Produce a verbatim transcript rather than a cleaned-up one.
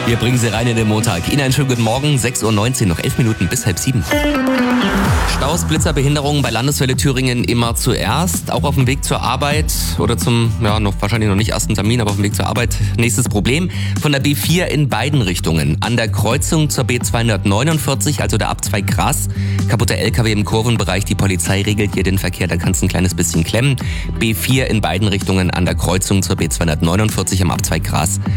Wir bringen Sie rein in den Montag. Ihnen einen schönen guten Morgen, sechs Uhr neunzehn, noch elf Minuten bis halb sieben. Staus, Blitzer, Behinderungen bei Landeswelle Thüringen immer zuerst. Auch auf dem Weg zur Arbeit oder zum, ja, noch wahrscheinlich noch nicht ersten Termin, aber auf dem Weg zur Arbeit. Nächstes Problem. Von der B vier in beiden Richtungen. An der Kreuzung zur B zweihundertneunundvierzig, also der Abzweig Gras. Kaputter L K W im Kurvenbereich. Die Polizei regelt hier den Verkehr, da kann es ein kleines bisschen klemmen. B vier in beiden Richtungen an der Kreuzung zur B zweihundertneunundvierzig am Abzweig Gras.